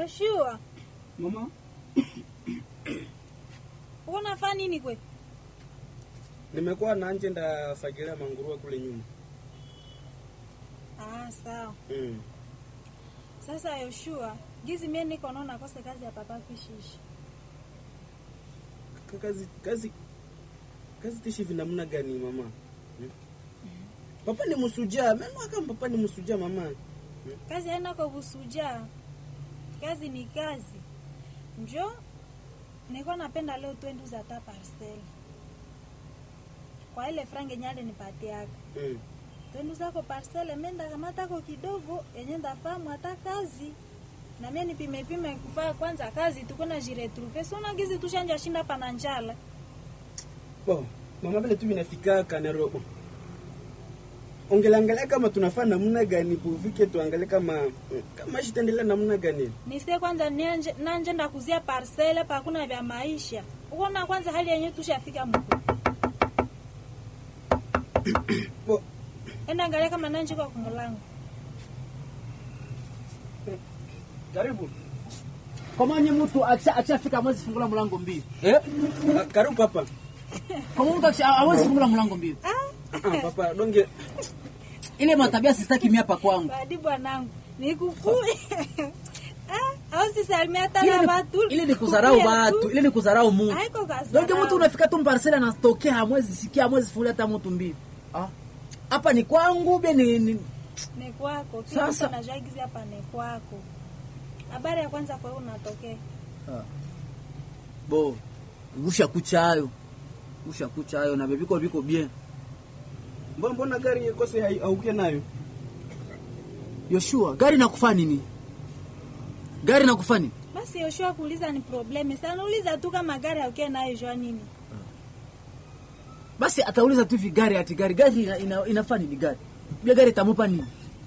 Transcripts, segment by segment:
Yoshua. Mama. Unafanya nini kwe? Nimekuwa na nje ndafagilia manguruwe kule nyuma. Sawa. Sasa Yoshua, gizi mimi niko naona kosa kazi ya papa kishishi. Kazi tishi vinamna gani mama? Papa ni msujaa, mimi kama papa ni msujaa mama. Kazi haina kwa usujaa. Kazi ni kazi. Njoo niko napenda leo twende za ta parcel. Kwa ile frange nyale nipatiaka. Twende zako parcel menda kamata kwa kidogo yenye ndafahamu hata kazi. Na mimi nipime kufanya kwanza kazi tuko na jiretrouver. Sona gizi tushanja shinda pana njala. Mama vile tu binafika kana robo. Ongelangalia kama tunafanya namna gani buvike tuangalie kama shitaendelea namna gani. Nise kwanza nanje ndakuzia parcel pa kuna vya maisha. Unaona kwanza hali yenyewe tushafika mko. Enda angalia kama nanje kwa kumulango. Karibu. Kama nye mtu akishafika mwezi fungula mlango mbili. Karibu papa. Kama mtu hawezi fungula mlango mbili. Papa donge ile matabia sitaki mimi hapa kwangu. Hadi bwanangu, nikukue. Au sisalimia hata na watu. Ile ni kudharau watu, ile ni kudharau Mungu. Haiko kazi. Donge mtu unafika tu parcela na stokea hamwezi sikia hamwezi fungula hata mtu mbili. Hapa ni kwangu be ni kwako. Sasa na jagizi hapa ni kwako. Habari ya kwanza kwa wewe unatokea. Usha kucha hayo na bebiko biko bien. Mbona gari yekose hauke nayo? Yoshua, gari nakufanya nini? Gari nakufanya nini? Basi Yoshua kuuliza ni problemi. Sana uliza tu kama gari hauke nayo jua nini? Basi atauliza tu hivi gari inafanya nini gari? Bila gari tamupa nini?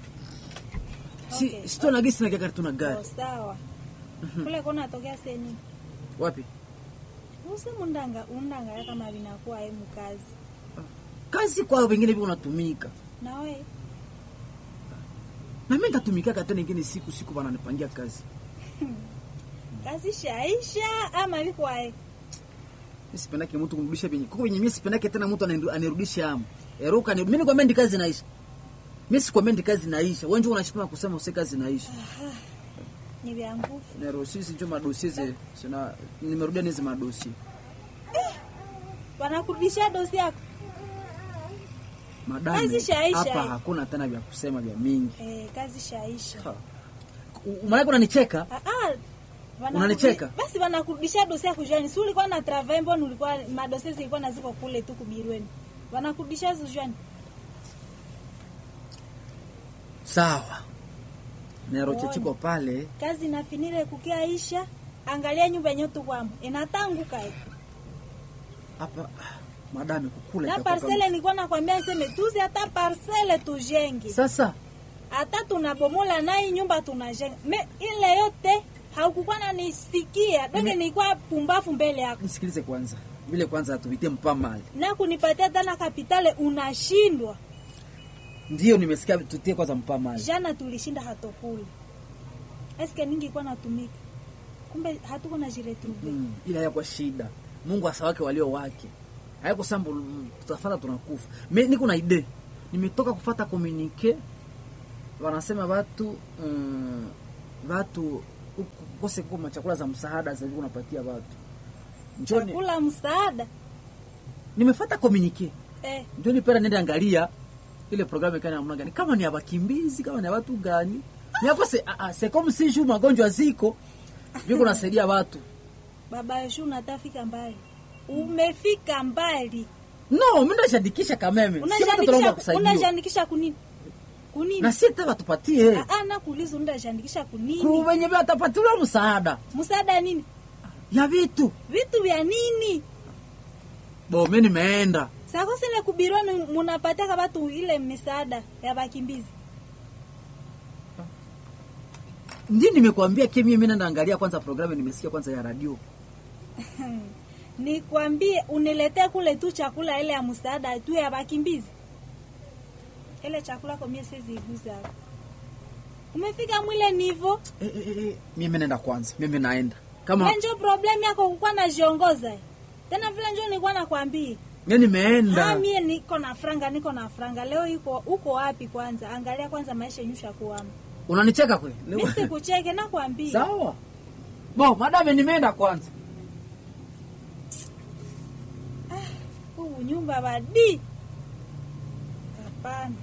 Okay. Sito na gisi na gari tuna gari. Sawa. Kule kona atokea seni. Wapi? Use undanga kama vinakuwa hemu kazi. Kazi kwa wengine biko unatumika. Na wewe? Na mimi nitatumika hata nyingine siku bana nipangia kazi. Kazi shaisha ama biko wae? Sipendake mtu kumrudisha benye. Kuko benye mimi sipendake tena mtu anirudisha hamu. Eruka mimi ni kwamendi kazi naisha. Mimi si kwamendi kazi naisha. Wewe ndio unashikuma kusema useme kazi naisha. Ni vya nguvu. Na rosisi ndio madosize. Sina nimerudia nizi madosi. Wanakurudishia dosi yako. Madame, kazi shaisha. Hapa hakuna tena vya kusema vya mingi. Kazi shaisha. Maana unanicheka? Unanicheka? Basi wanakurudishia dosi yako jani. Si ulikuwa na travail mbona ulikuwa madosi zilikuwa naziko kule tu kubirweni. Wanakurudishia jani. Sawa. Neroche chiko pale. Kazi nafinire kukiaisha. Angalia nyumba yenyewe tu kwamo. Inatanguka hivi. Hapa madame kukule na parcele nilikuwa nakwambia niseme tuzi hata parcele tujenge. Sasa hata tunabomola naye nyumba tunajenga. Ile yote haukukuwa nanisikia. Donge nilikuwa pumbafu mbele yako. Nisikilize kwanza. Vile kwanza tuvitie mpamali. Na kunipatia tena kapitale unashindwa. Ndio nimesikia tutie kwanza mpamali. Jana tulishinda hatokuli. Eske ningi kwa natumika. Kumbe hatuko na jiretrouver. Ila ya kwa shida. Mungu asawake walio wake. Haiko sambo tutafata tunakufa. Mimi niko na idea. Nimetoka kufuata communique. Wanasema watu ukose kama chakula za msaada sasa hivi unapatia watu. Njoni. Chakula msaada. Nimefuata communique. Ndio nipenda nenda angalia ile programu kana namna gani. Kama ni ya wakimbizi, kama ni ya watu gani. Ni hapo c'est comme si je magonjwa ziko. Biko nasaidia watu. Baba Yesu unatafika mbali. Umefika mbali. No, mimi ndashadikisha kameme. Unajandikisha kunini? Kunini? Na sita watupatie. Na kuuliza unajandikisha kunini? Kwa wenye watapatiwa msaada. Msaada nini? Ya vitu. Vitu vya nini? Mimi nimeenda. Sasa sile kubirwa mnapata kama watu ile msaada ya wakimbizi. Ndio nimekuambia mimi nenda angalia kwanza programu nimesikia kwanza ya radio. Nikwambie uniletee kule tu chakula ile ya msaada tu ya wakimbizi. Ile chakula kwa mimi siwezi iguza. Umefika mwile nivo? Mimi naenda kwanza. Mimi naenda. Kama ndio problem yako kukua na jiongoza. Tena vile njoo nilikuwa nakwambia. Mimi nimeenda. Mimi niko na franga. Leo uko wapi kwanza? Angalia kwanza maisha nyusha kuama. Unanicheka kweli? Mimi sikucheke nakwambia. Sawa. Bo, madame nimeenda kwanza. Nyumba badi. Hapana.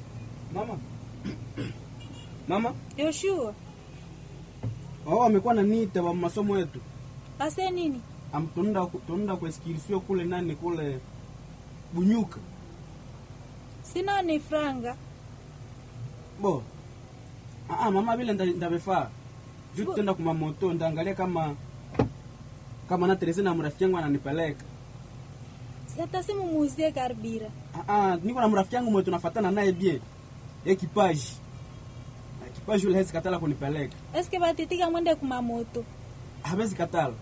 Mama? Yoshua. Wao amekuwa na nita wa masomo yetu. Ase nini? Tunenda kwa skills kule nani kule Bunyuka. Sina ni franga. Bo. Mama vile ndabefaa. Juu tenda kuma moto ndaangalia kama na Teresa na mrafiki yangu ananipeleka. Sasa simu muuzie karbira. Niko na mrafiki yangu mwe tunafuatana naye bien. Equipage ule hezi katala kunipeleka. Eske batitika mwende kuma moto? Hawezi katala.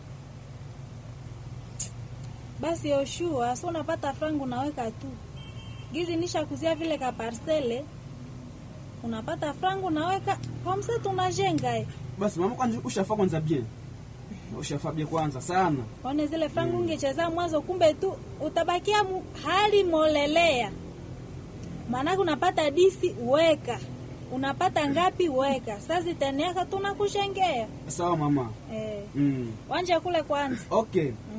Basi Yoshua, so unapata frangu naweka tu. Gizi nisha kuzia vile ka parcele. Unapata frangu naweka kwa msa tunajenga. Basi mama kwanza ushafa kwanza bien. Ushafa bien kwanza sana. One zile frangu ungecheza mwanzo kumbe tu utabakia hali molelea. Maana unapata disi weka. Unapata ngapi weka. Sasa zitaniaka tunakushengea. Sawa mama. Wanje kule kwanza. Okay.